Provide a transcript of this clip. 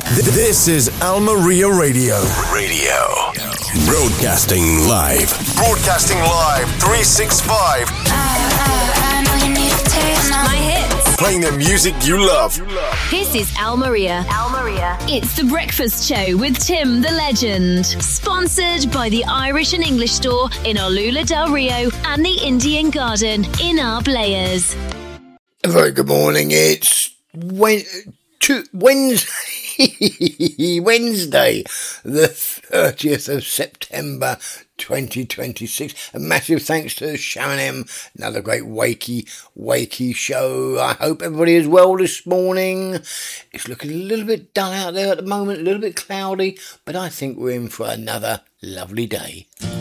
This is Almeria Radio. Broadcasting live. 365. I know you need a taste. My hits. Playing the music you love. This is Almeria. It's the breakfast show with Tim the Legend. Sponsored by the Irish and English store in Olula del Rio and the Indian Garden in Arblayers. A very good morning. It's Wednesday, the 30th of September 2026. A massive thanks to Sharon M. Another great wakey show. I hope everybody is well this morning. It's looking a little bit dull out there at the moment, a little bit cloudy, but I think we're in for another lovely day.